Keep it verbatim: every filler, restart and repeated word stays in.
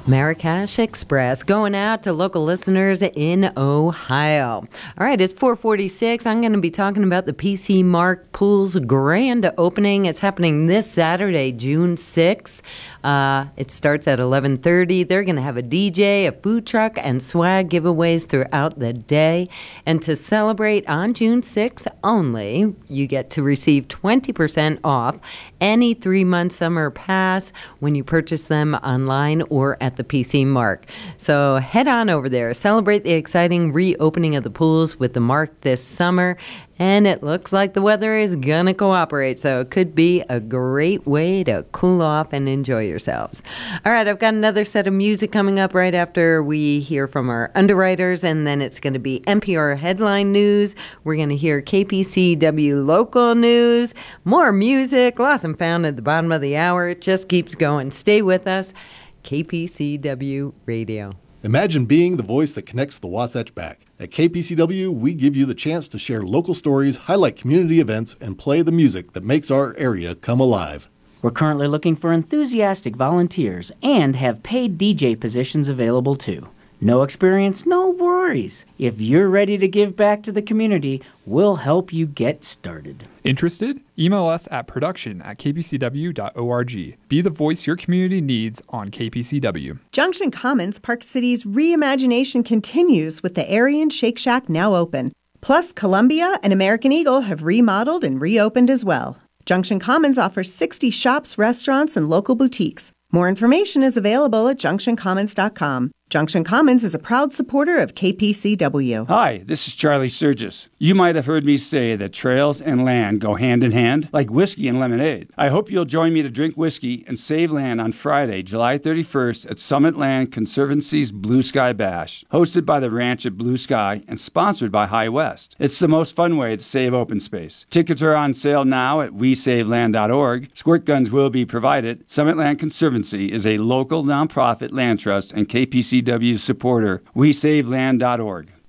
Marrakesh Express going out to local listeners in Ohio. All right, it's four forty-six. I'm going to be talking about the P C Mark Pool's grand opening. It's happening this Saturday, June sixth. Uh, it starts at eleven thirty. They're going to have a D J, a food truck, and swag giveaways throughout the day. And to celebrate on June sixth only, you get to receive twenty percent off any three-month summer pass when you purchase them online or at the P C Mark. So head on over there. Celebrate the exciting reopening of the pools with the Mark this summer. And it looks like the weather is going to cooperate, so it could be a great way to cool off and enjoy yourselves. All right, I've got another set of music coming up right after we hear from our underwriters, and then it's going to be N P R headline news. We're going to hear K P C W local news, more music, lost and found at the bottom of the hour. It just keeps going. Stay with us. K P C W Radio. Imagine being the voice that connects the Wasatch back. At K P C W, we give you the chance to share local stories, highlight community events, and play the music that makes our area come alive. We're currently looking for enthusiastic volunteers and have paid D J positions available too. No experience, no worries. If you're ready to give back to the community, we'll help you get started. Interested? Email us at production at k p c w dot org. Be the voice your community needs on K P C W. Junction Commons, Park City's reimagination continues with the Aryan Shake Shack now open. Plus, Columbia and American Eagle have remodeled and reopened as well. Junction Commons offers sixty shops, restaurants, and local boutiques. More information is available at junction commons dot com. Junction Commons is a proud supporter of K P C W. Hi, this is Charlie Sturgis. You might have heard me say that trails and land go hand in hand, like whiskey and lemonade. I hope you'll join me to drink whiskey and save land on Friday, July thirty-first at Summit Land Conservancy's Blue Sky Bash, hosted by the Ranch at Blue Sky and sponsored by High West. It's the most fun way to save open space. Tickets are on sale now at we save land dot org. Squirt guns will be provided. Summit Land Conservancy is a local nonprofit land trust and K P C W supporter. we save land dot org.